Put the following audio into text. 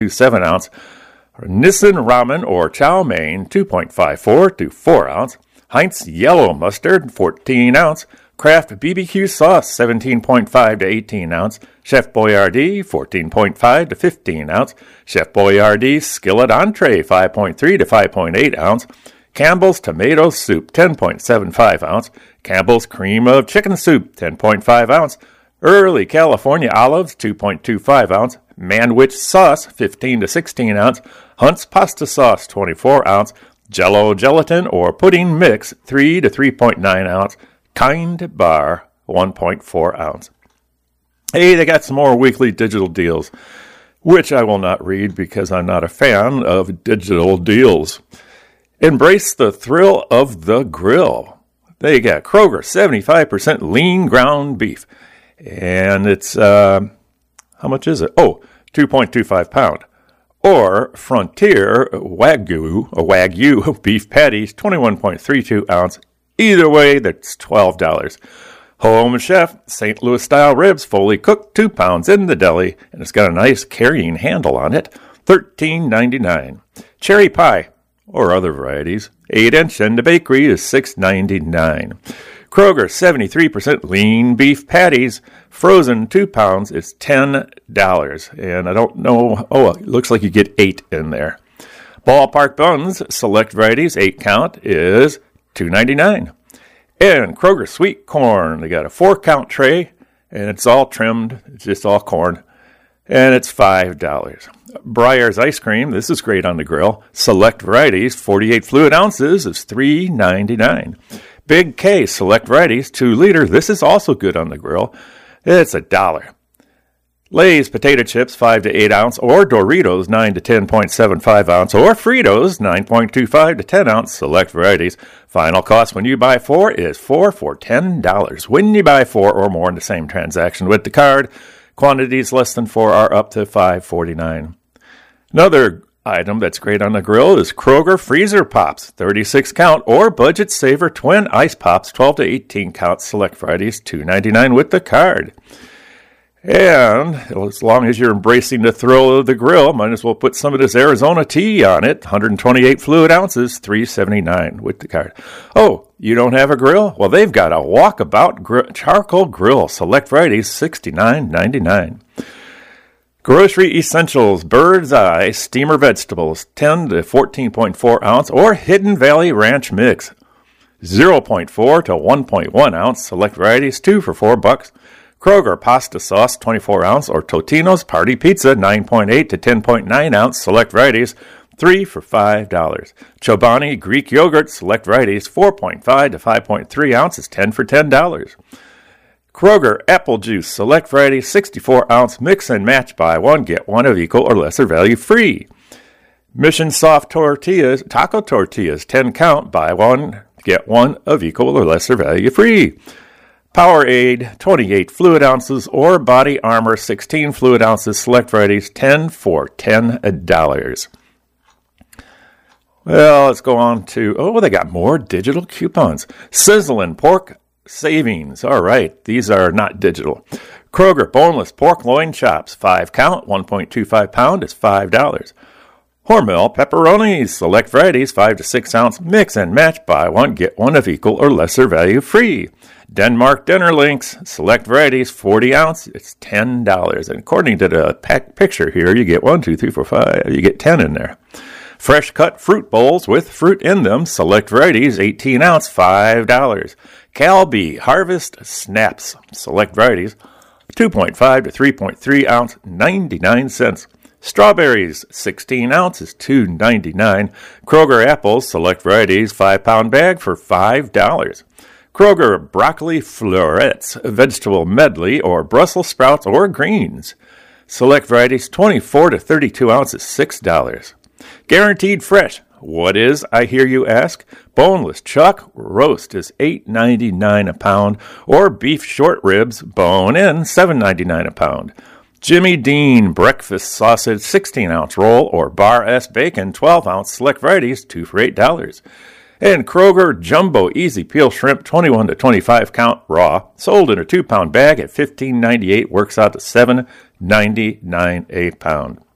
7 ounce. Nissin ramen or chow mein, 2.54 to 4 ounce. Heinz yellow mustard, 14 ounce. Kraft BBQ sauce, 17.5 to 18 ounce. Chef Boyardee, 14.5 to 15 ounce. Chef Boyardee skillet entree, 5.3 to 5.8 ounce. Campbell's tomato soup, 10.75 ounce. Campbell's cream of chicken soup, 10.5 ounce. Early California olives, 2.25 ounce. Manwich sauce, 15 to 16 ounce. Hunt's pasta sauce, 24 ounce. Jell-O gelatin or pudding mix, 3 to 3.9 ounce. Kind bar, 1.4 ounce. Hey, they got some more weekly digital deals, which I will not read because I'm not a fan of digital deals. Embrace the thrill of the grill. They got Kroger 75% lean ground beef. And it's, how much is it? Oh, 2.25 pound. Or Frontier Wagyu beef patties, 21.32 ounce. Either way, that's $12. Home Chef St. Louis style ribs, fully cooked, 2 pounds in the deli, and it's got a nice carrying handle on it, $13.99. Cherry pie, or other varieties, 8-inch, and the bakery is $6.99. Kroger 73% lean beef patties, frozen 2 pounds, is $10. And I don't know, it looks like you get 8 in there. Ballpark buns, select varieties, 8 count, is $2.99. And Kroger sweet corn, they got a 4-count tray, and it's all trimmed, it's just all corn, and it's $5. Breyer's ice cream, this is great on the grill. Select varieties, 48 fluid ounces, is $3.99. Big K select varieties, 2 liter, this is also good on the grill. It's $1. Lay's potato chips, 5 to 8 ounce, or Doritos, 9 to 10.75 ounce, or Fritos, 9.25 to 10 ounce, select varieties. Final cost when you buy 4 is 4 for $10. When you buy 4 or more in the same transaction with the card, quantities less than 4 are up to $5.49. Another item that's great on the grill is Kroger Freezer Pops, 36 count, or Budget Saver Twin Ice Pops, 12 to 18 count, select varieties, $2.99 with the card. And as long as you're embracing the thrill of the grill, might as well put some of this Arizona tea on it. 128 fluid ounces, $3.79 with the card. Oh, you don't have a grill? Well, they've got a walkabout charcoal grill. Select varieties, $69.99. Grocery Essentials Bird's Eye Steamer Vegetables, 10 to 14.4 ounce, or Hidden Valley Ranch Mix, 0.4 to 1.1 ounce. Select varieties, 2 for $4. Kroger Pasta Sauce, 24 ounce, or Totino's Party Pizza, 9.8 to 10.9 ounce, select varieties, 3 for $5. Chobani Greek Yogurt, select varieties, 4.5 to 5.3 ounces, 10 for $10. Kroger Apple Juice, select varieties, 64 ounce, mix and match, buy one, get one of equal or lesser value free. Mission Soft Tortillas, Taco Tortillas, 10 count, buy one, get one of equal or lesser value free. Powerade, 28 fluid ounces, or Body Armor, 16 fluid ounces, select varieties, 10 for $10. Well, let's go on to, they got more digital coupons. Sizzlin' Pork Savings. All right, these are not digital. Kroger Boneless Pork Loin Chops, 5 count, 1.25 pound is $5. Hormel Pepperonis, select varieties, 5 to 6 ounce, mix and match, buy one, get one of equal or lesser value free. Denmark Dinner Links, select varieties, 40 ounce, it's $10. And according to the picture here, you get 1, 2, 3, 4, 5, you get 10 in there. Fresh cut fruit bowls with fruit in them, select varieties, 18 ounce, $5. Calbee Harvest Snaps, select varieties, 2.5 to 3.3 ounce, 99 cents. Strawberries, 16 ounces, $2.99. Kroger apples, select varieties, 5-pound bag for $5. Kroger broccoli florets, vegetable medley, or Brussels sprouts or greens. Select varieties, 24 to 32 ounces, $6. Guaranteed fresh. What is, I hear you ask? Boneless chuck roast is $8.99 a pound, or beef short ribs bone-in, $7.99 a pound. Jimmy Dean breakfast sausage 16-ounce roll, or Bar S bacon 12-ounce, select varieties, 2 for $8. And Kroger Jumbo Easy Peel Shrimp 21 to 25 count raw, sold in a 2-pound bag at $15.98, works out to $7.99 a pound.